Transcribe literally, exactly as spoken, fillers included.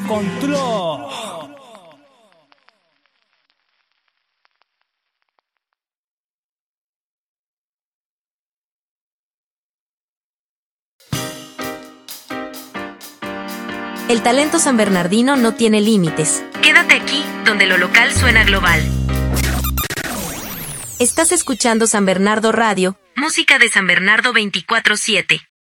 control. El talento sanbernardino no tiene límites. Quédate aquí, donde lo local suena global. Estás escuchando San Bernardo Radio, música de San Bernardo veinticuatro siete.